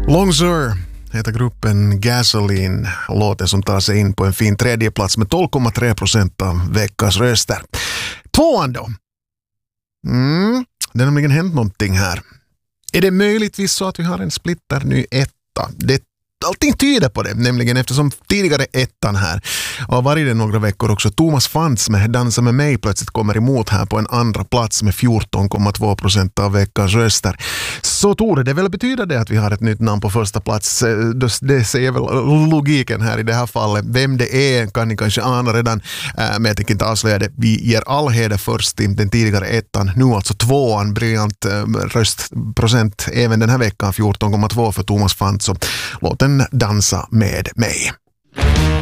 Longsir heter gruppen Gasoline, låten som tar sig in på en fin tredje plats med 12,3% av veckans röster. Tvåan då. Det har nämligen hänt någonting här. Är det möjligtvis så att vi har en splitter ny etta? Allting tyder på det, nämligen eftersom tidigare ettan här och varit det några veckor också Thomas Fantz med Dansa med mig plötsligt kommer emot här på en andra plats med 14,2% av veckans röster. Så tror det väl betyder det att vi har ett nytt namn på första plats. Det säger väl logiken här i det här fallet. Vem det är kan ni kanske ana redan, men jag tänker inte avslöja det. Vi ger all heder först till den tidigare ettan, nu alltså tvåan, briljant röstprocent även den här veckan, 14,2 för Thomas Fantz. Så låt den dansa med mig.